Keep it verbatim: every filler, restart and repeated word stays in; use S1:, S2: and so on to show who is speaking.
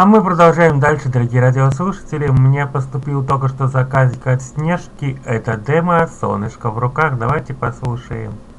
S1: А мы продолжаем дальше, дорогие радиослушатели. У меня поступил только что заказик от Снежки. Это демо «Солнышко в руках». Давайте послушаем.